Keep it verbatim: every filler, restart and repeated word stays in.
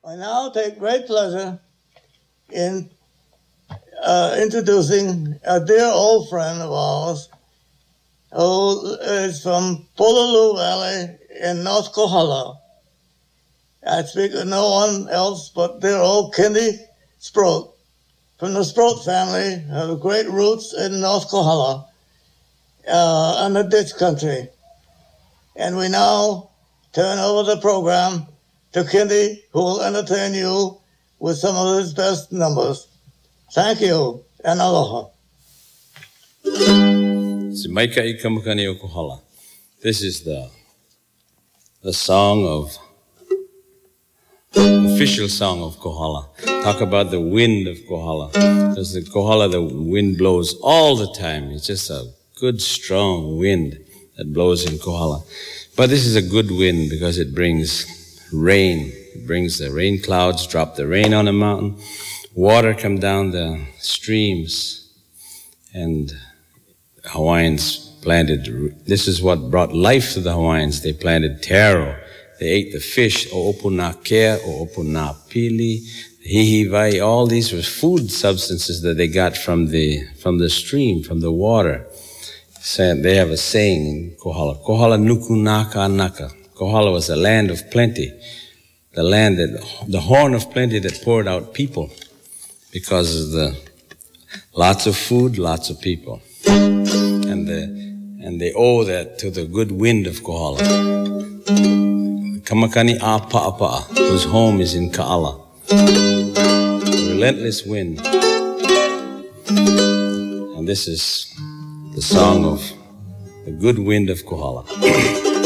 I now take great pleasure in uh, introducing a dear old friend of ours who is from Pololu Valley in North Kohala. I speak of no one else but dear old Kenny Sproat from the Sproat family, have great roots in North Kohala uh, and the Ditch Country. And we now turn over the program to Kenny, who will entertain you with some of his best numbers. Thank you, and aloha. This is the the song of official song of Kohala. Talk about the wind of Kohala. Because the Kohala, the wind blows all the time. It's just a good, strong wind that blows in Kohala. But this is a good wind because it brings rain. It brings the rain clouds, drop the rain on the mountain. Water come down the streams. And Hawaiians planted, this is what brought life to the Hawaiians. They planted taro. They ate the fish, opunakea, opunapili, hihivai. All these were food substances that they got from the from the stream, from the water. So they have a saying in Kohala, Kohala nukunaka naka. Kohala was the land of plenty, the land that, the horn of plenty that poured out people because of the lots of food, lots of people. And the, and they owe that to the good wind of Kohala. Kamakani a Pa'apa'a, whose home is in Ka'ala. Relentless wind. And this is the song of the good wind of Kohala.